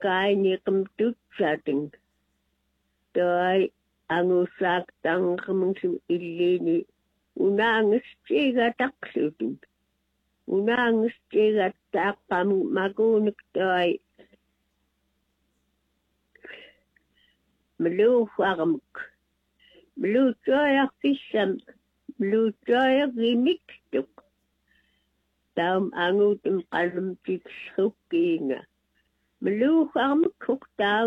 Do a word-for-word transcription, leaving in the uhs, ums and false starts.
kainiqam tutsating toi angusak tangqamungsum illini unaangistiga taqsutut unaangistiga taqqam makunik toi mluufarmuk mluutoyaqtissam mluutoyaqimiktuk taum angutum qalumtiksrukkiinga mluufarmuk taum